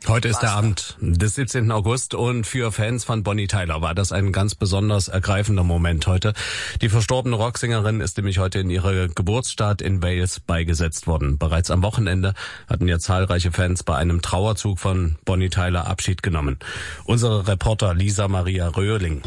Heute ist der Abend des 17. August und für Fans von Bonnie Tyler war das ein ganz besonders ergreifender Moment heute. Die verstorbene Rocksängerin ist nämlich heute in ihrer Geburtsstadt in Wales beigesetzt worden. Bereits am Wochenende hatten ja zahlreiche Fans bei einem Trauerzug von Bonnie Tyler Abschied genommen. Unsere Reporter Lisa Maria Röhling.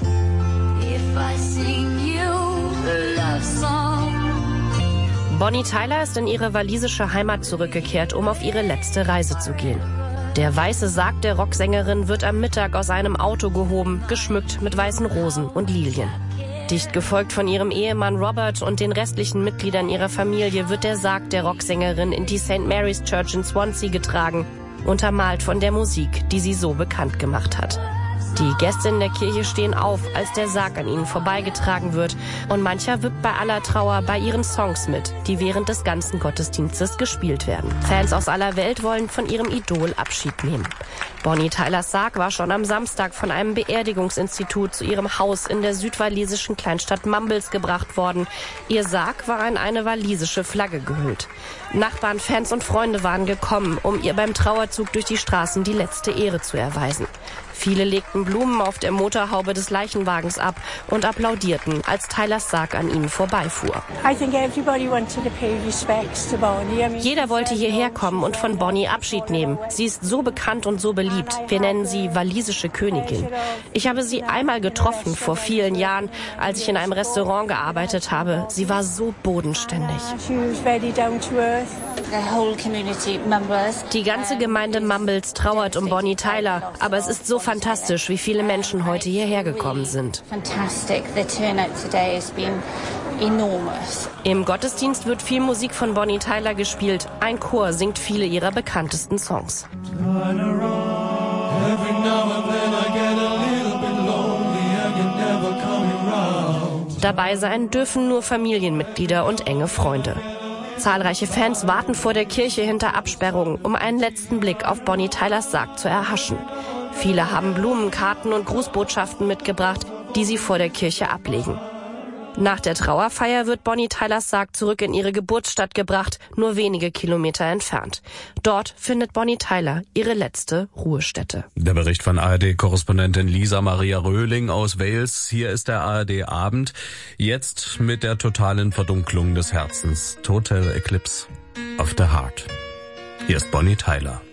Bonnie Tyler ist in ihre walisische Heimat zurückgekehrt, um auf ihre letzte Reise zu gehen. Der weiße Sarg der Rocksängerin wird am Mittag aus einem Auto gehoben, geschmückt mit weißen Rosen und Lilien. Dicht gefolgt von ihrem Ehemann Robert und den restlichen Mitgliedern ihrer Familie wird der Sarg der Rocksängerin in die St. Mary's Church in Swansea getragen, untermalt von der Musik, die sie so bekannt gemacht hat. Die Gäste in der Kirche stehen auf, als der Sarg an ihnen vorbeigetragen wird. Und mancher wippt bei aller Trauer bei ihren Songs mit, die während des ganzen Gottesdienstes gespielt werden. Fans aus aller Welt wollen von ihrem Idol Abschied nehmen. Bonnie Tylers Sarg war schon am Samstag von einem Beerdigungsinstitut zu ihrem Haus in der südwalisischen Kleinstadt Mumbles gebracht worden. Ihr Sarg war in eine walisische Flagge gehüllt. Nachbarn, Fans und Freunde waren gekommen, um ihr beim Trauerzug durch die Straßen die letzte Ehre zu erweisen. Viele legten Blumen auf der Motorhaube des Leichenwagens ab und applaudierten, als Tylers Sarg an ihnen vorbeifuhr. Jeder wollte hierher kommen und von Bonnie Abschied nehmen. Sie ist so bekannt und so beliebt. Wir nennen sie walisische Königin. Ich habe sie einmal getroffen, vor vielen Jahren, als ich in einem Restaurant gearbeitet habe. Sie war so bodenständig. Die ganze Gemeinde Mumbles trauert um Bonnie Tyler, aber es ist so fantastisch, wie viele Menschen heute hierher gekommen sind. Im Gottesdienst wird viel Musik von Bonnie Tyler gespielt. Ein Chor singt viele ihrer bekanntesten Songs. Dabei sein dürfen nur Familienmitglieder und enge Freunde. Zahlreiche Fans warten vor der Kirche hinter Absperrungen, um einen letzten Blick auf Bonnie Tylers Sarg zu erhaschen. Viele haben Blumen, Karten und Grußbotschaften mitgebracht, die sie vor der Kirche ablegen. Nach der Trauerfeier wird Bonnie Tylers Sarg zurück in ihre Geburtsstadt gebracht, nur wenige Kilometer entfernt. Dort findet Bonnie Tyler ihre letzte Ruhestätte. Der Bericht von ARD-Korrespondentin Lisa Maria Röhling aus Wales. Hier ist der ARD-Abend. Jetzt mit der totalen Verdunklung des Herzens. Total Eclipse of the Heart. Hier ist Bonnie Tyler.